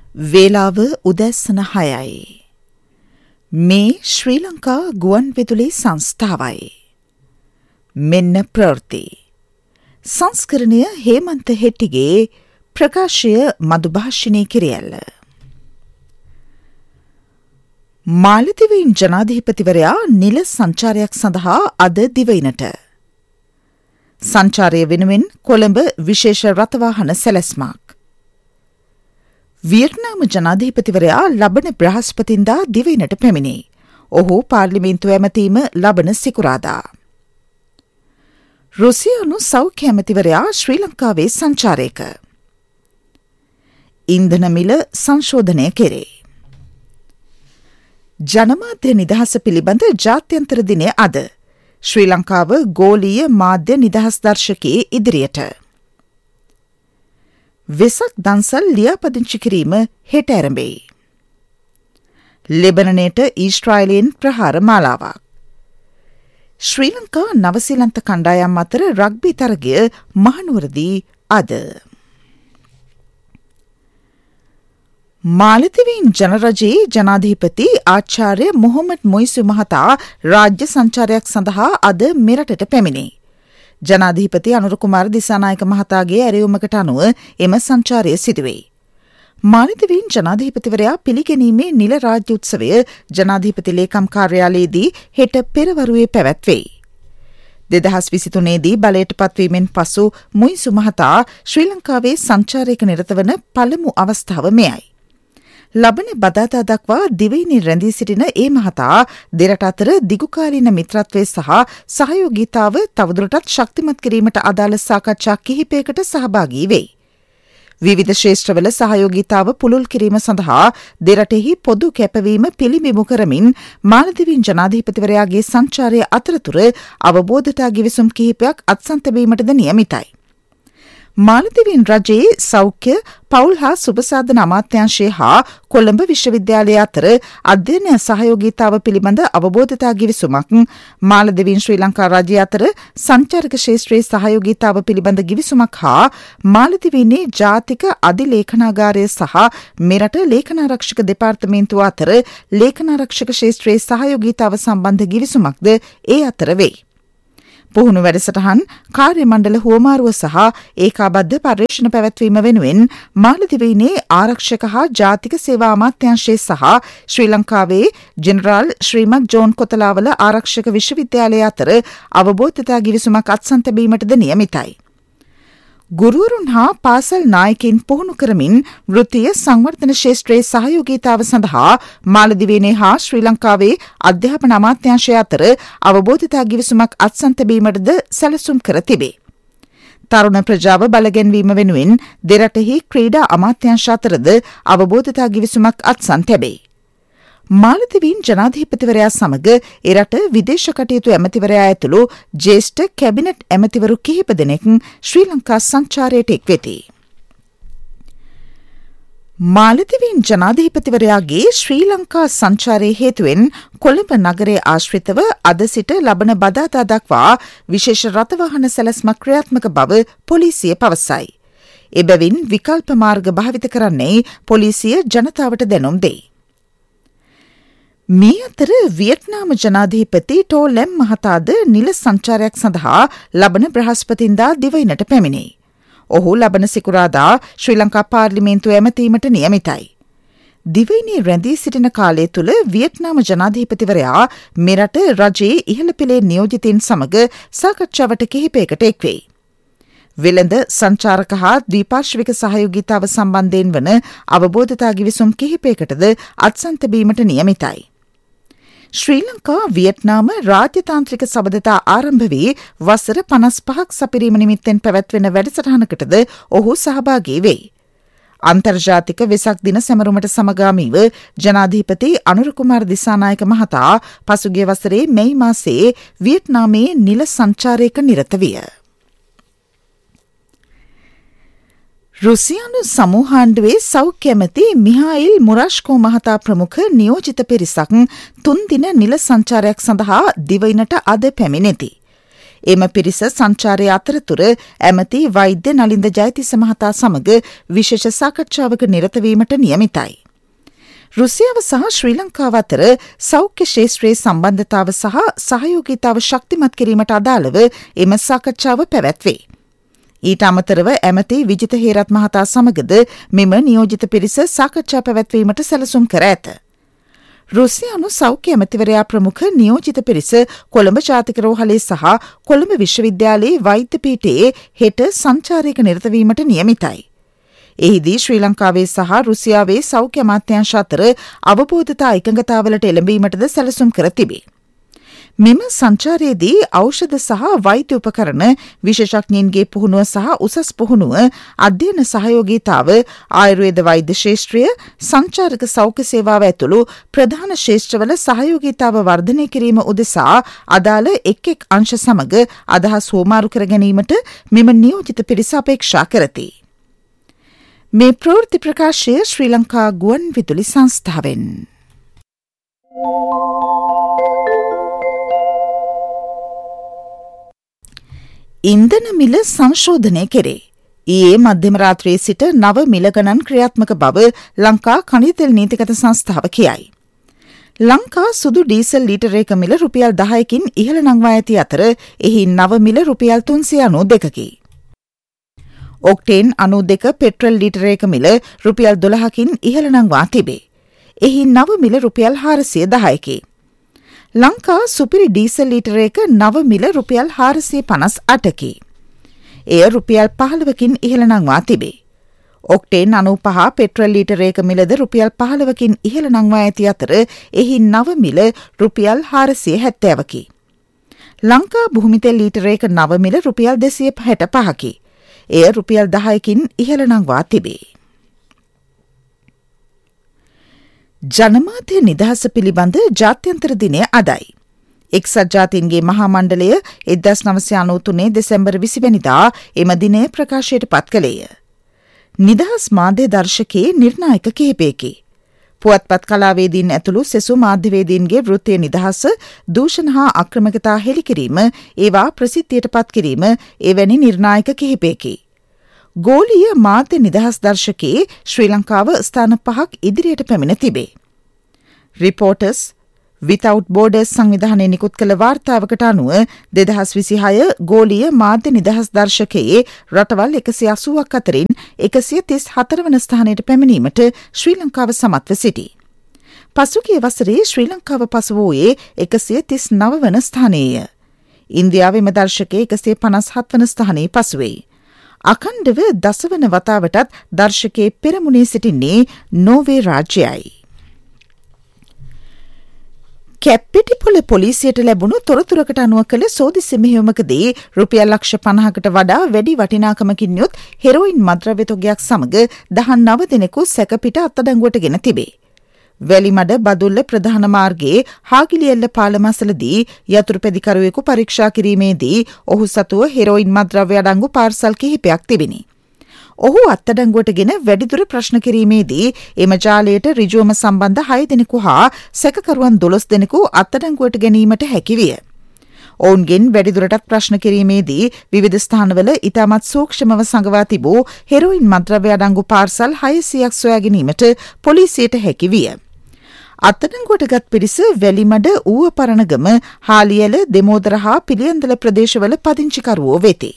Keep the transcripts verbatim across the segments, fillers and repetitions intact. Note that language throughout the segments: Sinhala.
වේලාව උදැසන හයයි. මේ ශ්‍රී ලංකා ගුවන් විදුලි සංස්ථාවයි. මෙන්න ප්‍රවෘත්ති. සංස්කරණය හේමන්ත හෙට්ටිගේ ප්‍රකාශය මදුභාෂිනී කිරියල්ල. මාලදිවයින් ජනාධිපතිවරයා නිල සංචාරයක් සඳහා අද දිවයිනට. සංචාරය වෙනුවෙන් කොළඹ විශේෂ රථවාහන සැලැස්මක්. වියට්නාම ජනාධිපතිවරයා ලබන බ්‍රහස්පතින්දා දිවයිනට පැමිණේ. ඔහු පාර්ලිමේන්තුව ඇමතීම ලබන සිකුරාදා. රුසියානු සෞඛ්‍ය ඇමතිවරයා ශ්‍රී ලංකාවේ සංචාරයක. ඉන්ධන මිල සංශෝධනය කෙරේ. ජනමාධ්‍ය නිදහස පිළිබඳ ජාත්‍යන්තර දිනය අද. ශ්‍රී ලංකාව ගෝලීය මාධ්‍ය නිදහස් දර්ශකයේ ඉදිරියට. වෙසක් දන්සල් ලියාපදිංචි කිරීම හෙට ඇරඹෙයි. ලෙබනනයට ඊශ්‍රායලයෙන් ප්‍රහාර මාලාවක්. ශ්‍රී ලංකා නවසීලන්ත කණ්ඩායම් අතර රග්බි තරගය මහනුවරදී අද. මාලදිවයින් ජනරජයේ ජනාධිපති ආචාර්ය මොහොමඩ් මොයිසු මහතා රාජ්‍ය සංචාරයක් සඳහා අද මෙරටට පැමිණේ. ජනාධිපති අනුර කුමාර දිසානායක මහතාගේ ඇරයුමකට අනුව එම සංචාරය සිදුවේ. මාලදිවයින් ජනාධිපතිවරයා පිළිගැනීමේ නිල රාජ්‍ය උත්සවය ජනාධිපති ලේකම් කාර්යාලයේදී හෙට පෙරවරුවේ පැවැත්වෙයි. දෙදහස් විසිතුනේදී බලයට පත්වීමෙන් පසු මොයිසු මහතා ශ්‍රී ලංකාවේ සංචාරයක නිරත වන පළමු අවස්ථාව මෙයයි. ලබන බදාදා දක්වා දිවයිනේ රැඳී සිටින ඒ මහතා දෙරට අතර දිගුකාලීන මිත්‍රත්වය සහ සහයෝගීතාව තවදුරටත් ශක්තිමත් කිරීමට අදාළ සාකච්ඡා කිහිපයකට සහභාගී වෙයි. විවිධ ක්ෂේත්‍රවල සහයෝගීතාව පුළුල් කිරීම සඳහා දෙරටෙහි පොදු කැපවීම පිළිබිඹු කරමින් මාලදිවයින් ජනාධිපතිවරයාගේ සංචාරය අතරතුර අවබෝධතා ගිවිසුම් කිහිපයක් අත්සන් තැබීමටද නියමිතයි. මාලදිවයින් රජයේ සෞඛ්‍ය පවුල් හා සුබසාධන අමාත්‍යාංශය හා කොළඹ විශ්වවිද්‍යාලය අතර අධ්‍යයන සහයෝගීතාව පිළිබඳ අවබෝධතා ගිවිසුමක්, මාලදිවයින් ශ්‍රී ලංකා රජය අතර සංචාරක ක්ෂේත්‍රයේ සහයෝගීතාව පිළිබඳ ගිවිසුමක් හා මාලදිවයිනේ ජාතික අධිලේඛනාගාරය සහ මෙරට ලේඛනාරක්ෂක දෙපාර්තමේන්තුව අතර ලේඛනාරක්ෂක ක්ෂේත්‍රයේ සහයෝගීතාව සම්බන්ධ ගිවිසුමක්ද ඒ අතර වෙයි. පුහුණු වැඩසටහන් කාර්ය මණ්ඩල හුවමාරුව සහ ඒකාබද්ධ පර්යේෂණ පැවැත්වීම වෙනුවෙන් මාලදිවයිනේ ආරක්ෂක හා ජාතික සේවා අමාත්‍යාංශය සහ ශ්‍රී ලංකාවේ ජෙනරාල් ශ්‍රීමත් ජෝන් කොතලාවල ආරක්ෂක විශ්වවිද්‍යාලය අතර අවබෝධතා ගිවිසුමක් අත්සන් තැබීමටද නියමිතයි. ගුරුවරුන් හා පාසල් නායකින් පුහුණු කරමින් වෘත්තීය සංවර්ධන ක්ෂේත්‍රයේ සහයෝගීතාව සඳහා මාලදිවයිනේ හා ශ්‍රී ලංකාවේ අධ්‍යාපන අමාත්‍යාංශය අතර අවබෝධතා ගිවිසුමක් අත්සන් තැබීමටද සැලසුම් කර තිබේ. තරුණ ප්‍රජාව බලගැන්වීම වෙනුවෙන් දෙරටෙහි ක්‍රීඩා අමාත්‍යාංශ අතරද අවබෝධතා ගිවිසුමක් අත්සන් තැබේ. මාලදිවයින් ජනාධිපතිවරයා සමග එරට විදේශ කටයුතු ඇමතිවරයා ඇතුළු ජ්‍යෙෂ්ඨ කැබිනට් ඇමතිවරු කිහිප දෙනෙක් ශ්‍රී ලංකා සංචාරයට එක්වෙති. මාලදිවයින් ජනාධිපතිවරයාගේ ශ්‍රී ලංකා සංචාරයේ හේතුවෙන් කොළඹ නගරයේ ආශ්‍රිතව අද සිට ලබන බදාදා දක්වා විශේෂ රථවාහන සැලැස්මක් ක්‍රියාත්මක බව පොලිසිය පවසයි. එබැවින් විකල්ප මාර්ග භාවිත කරන්නේ පොලිසිය ජනතාවට දැනුම් දෙයි. මේ අතර වියට්නාම ජනාධිපති ටෝ ලැම් මහතාද නිල සංචාරයක් සඳහා ලබන බ්‍රහස්පතින්දා දිවයිනට පැමිණේ. ඔහු ලබන සිකුරාදා ශ්‍රී ලංකා පාර්ලිමේන්තුව ඇමතීමට නියමිතයි. දිවයිනේ රැඳී සිටින කාලය තුළ වියට්නාම ජනාධිපතිවරයා මෙරට රජයේ ඉහළ පෙළේ නියෝජිතයින් සමග සාකච්ඡාවට කිහිපයකට එක්වෙයි. වෙළඳ සංචාරක හා ද්විපාර්ශ්වික සහයෝගීතාව සම්බන්ධයෙන් වන අවබෝධතා ගිවිසුම් කිහිපයකටද අත්සන් තැබීමට නියමිතයි. ශ්‍රී ලංකා වියට්නාම රාජ්‍යතාන්ත්‍රික සබඳතා ආරම්භ වී වසර පනස් පහක් සපිරීම නිමිත්තෙන් පැවැත්වෙන වැඩසටහනකටද ඔහු සහභාගී වෙයි. අන්තර්ජාතික වෙසක් දින සැමරුමට සමගාමීව ජනාධිපති අනුර කුමාර දිසානායක මහතා පසුගිය වසරේ මැයි මාසයේ වියට්නාමයේ නිල සංචාරයක නිරත විය. රුසියානු සමූහාණ්ඩුවේ සෞඛ්‍ය ඇමති මිහායිල් මුරාෂ්කෝ මහතා ප්‍රමුඛ නියෝජිත පිරිසක් තුන් දින නිල සංචාරයක් සඳහා දිවයිනට අද පැමිණෙති. එම පිරිස සංචාරය අතරතුර ඇමති වෛද්‍ය නලින්ද ජයතිස්ස මහතා සමග විශේෂ සාකච්ඡාවක නිරත වීමට නියමිතයි. රුසියාව සහ ශ්‍රී ලංකාව අතර සෞඛ්‍ය ශාස්ත්‍රයේ සම්බන්ධතාව සහ සහයෝගීතාව ශක්තිමත් කිරීමට අදාළව එම සාකච්ඡාව පැවැත්වේ. ඊට අමතරව ඇමති විජිත හේරත් මහතා සමගද මෙම නියෝජිත පිරිස සාකච්ඡා පැවැත්වීමට සැලසුම් කර ඇත. රුසියානු සෞඛ්‍ය ඇමතිවරයා ප්‍රමුඛ නියෝජිත පිරිස කොළඹ ජාතික රෝහලේ සහ කොළඹ විශ්වවිද්‍යාලයේ වෛද්‍ය පීඨයේ හෙට සංචාරයක නිරත වීමට නියමිතයි. එහිදී ශ්‍රී ලංකාවේ සහ රුසියාවේ සෞඛ්‍ය අමාත්‍යාංශ අතර අවබෝධතා එකඟතාවලට එළඹීමටද සැලසුම් කර තිබේ. මෙම සංචාරයේදී ඖෂධ සහ වෛද්‍ය උපකරණ විශේෂඥයින්ගේ පුහුණුව සහ උසස් පුහුණුව අධ්‍යයන සහයෝගීතාව ආයුර්වේද වෛද්‍ය ශාස්ත්‍රය සංචාරක සෞඛ්‍ය සේවාව ඇතුළු ප්‍රධාන ශාස්ත්‍රවල සහයෝගීතාව වර්ධනය කිරීම උදෙසා අදාළ එක් එක් අංශ සමග අදහස් හෝමාරු කර ගැනීමට මෙම නියෝජිත පිරිස අපේක්ෂා කරති. මේ ප්‍රවෘත්ති ප්‍රකාශය ශ්‍රී ලංකා ගුවන් විදුලි සංස්ථාවෙන්. ඉන්ධන මිල සංශෝධනය කෙරේ. ඊයේ මධ්‍යම රාත්‍රියේ සිට නව මිල ගණන් ක්‍රියාත්මක බව ලංකා khනිජ තෙල් නීතිගත සංස්ථාව කියයි. ලංකා සුදු ඩීසල් ලීටරයක මිල රුපියල් දහයකින් ඉහළ නංවා ඇති අතර එහි නව මිල රුපියල් තුන්සිය අනූදෙකකි. ඔක්ටේන් අනූදෙක පෙට්‍රල් ලීටරයක මිල රුපියල් දොළහකින් ඉහළ නංවා තිබේ. එහි නව මිල රුපියල් හාරසිය දහයකි. ලංකා සුපිරි ඩීසල් ලීටරයක නව මිල රුපියල් හාරසිය පනස් අටකි. එය රුපියල් පහළවකින් ඉහළ නංවා තිබේ. ඔක්ටේන් අනූපහ පෙට්‍රල් ලීටරයක මිලද රුපියල් පහළවකින් ඉහළ නංවා ඇති අතර එහි නව මිල රුපියල් හාරසිය හැත්තෑවකි. ලංකා භූමිතෙල් ලීටරයක නව මිල රුපියල් දෙසිය හැට පහකි. එය රුපියල් දහයකින් ඉහළ නංවා තිබේ. ජනමාධ්‍ය නිදහස පිළිබඳ ජාත්‍යන්තර දිනය අදයි. එක්සත් ජාතීන්ගේ මහා මණ්ඩලය එක්දහස් නවසිය අනූතුනේ දෙසැම්බර් විසිවැනිදා එම දිනය ප්‍රකාශයට පත් කළේය. නිදහස් මාධ්‍ය දර්ශකයේ නිර්ණායක කිහිපයකි. පුවත්පත් කලාවේදීන් ඇතුළු සෙසු මාධ්‍යවේදීන්ගේ වෘත්තීය නිදහස, දූෂණ හා අක්‍රමිකතා හෙළිකිරීම, ඒවා ප්‍රසිද්ධියට පත් කිරීම එවැනි නිර්ණායක කිහිපයකි. ගෝලීය මාධ්‍ය නිදහස් දර්ශකයේ ශ්‍රී ලංකාව ස්ථාන පහක් ඉදිරියට පැමිණ තිබේ. රිපෝටර්ස් විතවුට් බෝඩර්ස් සංවිධානය නිකුත් කළ වාර්තාවකට අනුව දෙදහස් විසිහය ගෝලීය මාධ්‍ය නිදහස් දර්ශකයේ රටවල් එකසිය අසූවක් අතරින් එකසිය තිස් හතර වන ස්ථානයට පැමිණීමට ශ්‍රී ලංකාව සමත්ව සිටී. පසුගිය වසරේ ශ්‍රී ලංකාව පසු වූයේ එකසිය තිස් නව වන ස්ථානයේය. ඉන්දියාවේ මෙම දර්ශකයේ එකසිය පනස් හත් වන ස්ථානයේ පසුවෙයි. අඛණ්ඩව දසවන වතාවටත් දර්ශකයේ පෙරමුණේ සිටින්නේ නෝර්වේ රාජ්‍යයයි. කැප්පෙටිපොළ පොලිසියට ලැබුණු තොරතුරකට අනුව කළ සෝදිසි මෙහෙයුමකදී රුපියල් ලක්ෂ පනහකට වඩා වැඩි වටිනාකමකින් යුත් හෙරොයින් මත්ද්‍රව්‍ය තොගයක් සමග දහනව දෙනෙකු සැකපිට අත්අඩංගුවට ගෙන තිබේ. වැලිමඩ බදුල්ල ප්‍රධාන මාර්ගයේ හාගිලියෙල්ල පාලම අසලදී යතුරු පැදිකරුවෙකු පරීක්ෂා කිරීමේදී ඔහු සතුව හෙරොයින් මත්ද්‍රව්‍ය අඩංගු පාර්සල් කිහිපයක් තිබිණි. ඔහු අත්අඩංගුවට ගෙන වැඩිදුර ප්‍රශ්න කිරීමේදී එම ජාලයට ඍජුවම සම්බන්ධ හය දෙනෙකු හා සැකකරුවන් දොළොස් දෙනෙකු අත්අඩංගුවට ගැනීමට හැකි විය. ඔවුන්ගෙන් වැඩිදුරටත් ප්‍රශ්න කිරීමේදී විවිධ ස්ථානවල ඉතාමත් සූක්ෂමව සඟවා තිබූ හෙරොයින් මත්ද්‍රව්‍ය අඩංගු පාර්සල් හයසියයක් සොයා ගැනීමට පොලිසියට හැකි විය. අත්අඩංගුවටගත් පිරිස වැලිමඩ ඌව පරණගම, හාලියල, දෙමෝදර හා පිළියන්දල ප්‍රදේශවල පදිංචිකරුවෝ වෙති.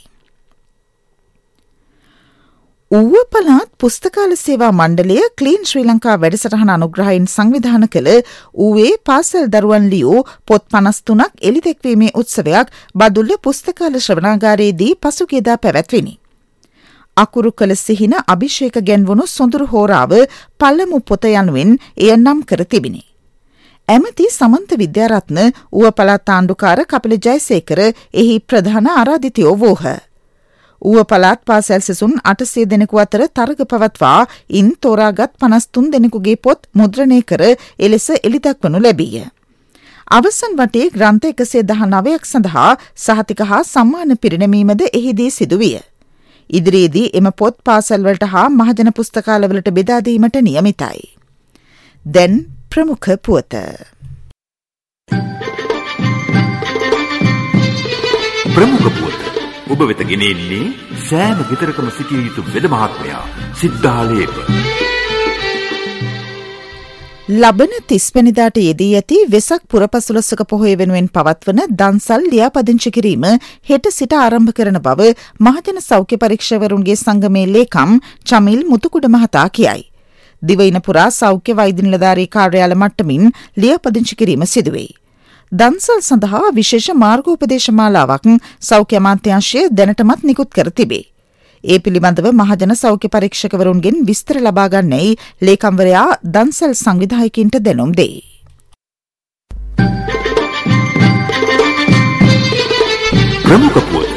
ඌව පළාත් පුස්තකාල සේවා මණ්ඩලය ක්ලීන් ශ්‍රී ලංකා වැඩසටහන අනුග්‍රහයෙන් සංවිධාන කළ ඌවේ පාසල් දරුවන් ලියූ පොත් පනස් තුනක් එළිදැක්වීමේ උත්සවයක් බදුල්ල පුස්තකාල ශ්‍රවණාගාරයේදී පසුගියදා පැවැත්විණි. අකුරු කළ සිහින අභිෂේක ගැන්වුණු සොඳුරු හෝරාව පළමු පොත යනුවෙන් එය නම් කර තිබිණි. ඇමති සමන්ත විද්‍යාරත්න, ඌව පළාත් ආණ්ඩුකාර කපිල ජයසේකර එහි ප්‍රධාන ආරාධිතයෝ වූහ. ඌව පළාත් පාසල් සිසුන් අටසිය දෙනෙකු අතර තරග පවත්වා ඉන් තෝරාගත් පනස් තුන් දෙනෙකුගේ පොත් මුද්‍රණය කර එලෙස එළිදක්වනු ලැබීය. අවසන් වටේ ග්‍රන්ථ එකසිය දහනවයක් සඳහා සහතික හා සම්මාන පිරිනැමීමද එහිදී සිදුවිය. ඉදිරියේදී එම පොත් පාසල්වලට හා මහජන පුස්තකාලවලට බෙදා දීමට නියමිතයි. දැන් ප්‍රමුඛ පුවත. ප්‍රමුඛ පුවත ඔබ වෙත ගෙනෙන්නේ සෑම ගෙදරකම සිටිය යුතු වෙද මහත්මයා සිද්ධාලේප. ලබන තිස්වැනිදාට යෙදී ඇති වෙසක් පුරපසළොස්වක පොහොය වෙනුවෙන් පවත්වන දන්සල් ලියාපදිංචි කිරීම හෙට සිට ආරම්භ කරන බව මහජන සෞඛ්‍ය පරීක්ෂකවරුන්ගේ සංගමේ ලේකම් චමිල් මුතුකුඩ මහතා කියයි. දිවයින පුරා සෞඛ්‍ය වෛද්‍ය නිලධාරී කාර්යාල මට්ටමින් ලියාපදිංචි කිරීම සිදුවේ. දන්සල් සඳහා විශේෂ මාර්ගෝපදේශ මාලාවක් සෞඛ්‍ය අමාත්‍යාංශය දැනටමත් නිකුත් කර තිබේ. ඒ පිළිබඳව මහජන සෞඛ්‍ය පරීක්ෂකවරුන්ගෙන් විස්තර ලබා ගන්නයි ලේකම්වරයා දන්සල් සංවිධායකින්ට දැනුම් දෙයි. ප්‍රමුඛ පුවත